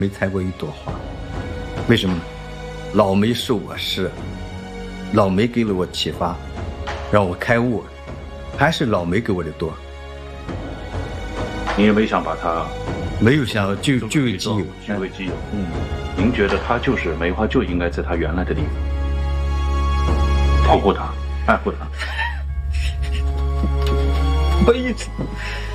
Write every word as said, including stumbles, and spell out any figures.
没采过一朵花。为什么呢？老梅受我师，老梅给了我启发，让我开悟，还是老梅给我的多。 你也没想把它， 没有想就据为己有， 据为己有。 嗯， 您觉得它就是梅花，就应该在它原来的地方，保护它，爱护它。 我一直